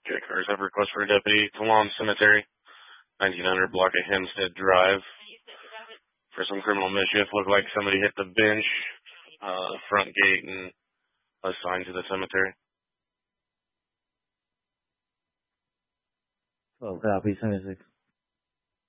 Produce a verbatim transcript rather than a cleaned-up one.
Okay, cars have request for a deputy to Lawn Cemetery, nineteen hundred block of Hempstead Drive. For some criminal mischief, looked like somebody hit the bench, uh, front gate, and assigned to the cemetery. twelve copy, seventy-six.